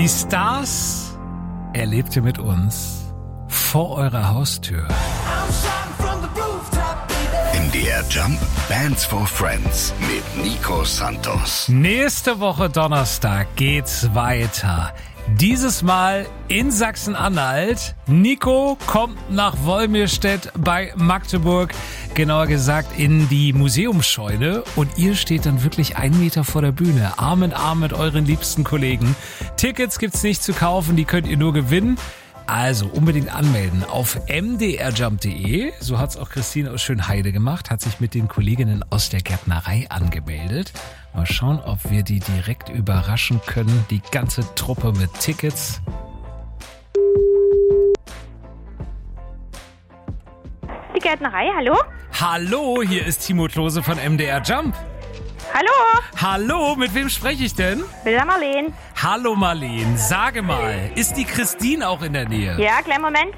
Die Stars erlebt ihr mit uns vor eurer Haustür. MDR Jump Bands for Friends mit Nico Santos. Nächste Woche Donnerstag geht's weiter. Dieses Mal in Sachsen-Anhalt. Nico kommt nach Wolmirstedt bei Magdeburg, genauer gesagt in die Museumsscheune. Und ihr steht dann wirklich 1 Meter vor der Bühne, Arm in Arm mit euren liebsten Kollegen. Tickets gibt's nicht zu kaufen, die könnt ihr nur gewinnen. Also unbedingt anmelden auf mdrjump.de. So hat's auch Christine aus Schönheide gemacht, hat sich mit den Kolleginnen aus der Gärtnerei angemeldet. Mal schauen, ob wir die direkt überraschen können. Die ganze Truppe mit Tickets. Die Gärtnerei, hallo? Hallo, hier ist Timo Klose von MDR Jump. Hallo? Hallo, mit wem spreche ich denn? Bilder Marleen. Hallo Marleen, sage mal, ist die Christine auch in der Nähe? Ja, kleinen Moment.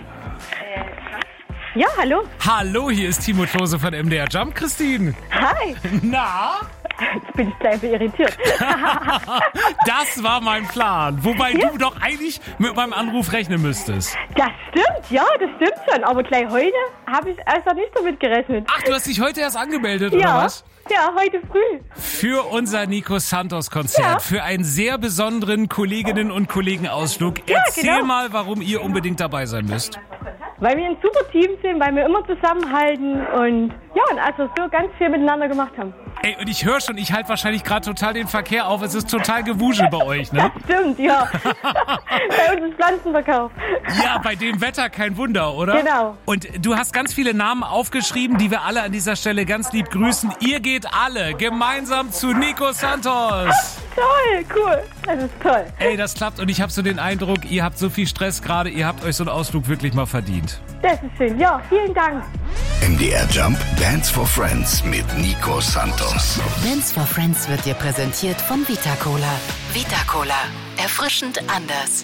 Ja, hallo? Hallo, hier ist Timo Klose von MDR Jump, Christine. Hi. Na? Jetzt bin ich gleich irritiert. Das war mein Plan. Wobei du doch eigentlich mit meinem Anruf rechnen müsstest. Das stimmt, ja, das stimmt schon. Aber gleich heute habe ich also nicht damit gerechnet. Ach, du hast dich heute erst angemeldet, ja, oder was? Ja, heute früh. Für unser Nico Santos Konzert, für einen sehr besonderen Kolleginnen- und Kollegenausflug. Ja, Erzähl genau. mal, warum ihr unbedingt dabei sein müsst. Weil wir ein super Team sind, weil wir immer zusammenhalten und ja, und also so ganz viel miteinander gemacht haben. Ey, und ich höre schon, ich halte wahrscheinlich gerade total den Verkehr auf. Es ist total Gewusel bei euch, ne? Das stimmt, ja. Bei uns ist Pflanzenverkauf. Ja, bei dem Wetter kein Wunder, oder? Genau. Und du hast ganz viele Namen aufgeschrieben, die wir alle an dieser Stelle ganz lieb grüßen. Ihr geht alle gemeinsam zu Nico Santos. Toll, cool. Das ist toll. Ey, das klappt und ich habe so den Eindruck, ihr habt so viel Stress gerade, ihr habt euch so einen Ausflug wirklich mal verdient. Das ist schön. Ja, vielen Dank. MDR Jump Bands for Friends mit Nico Santos. Bands for Friends wird dir präsentiert von Vita Cola. Vita Cola. Erfrischend anders.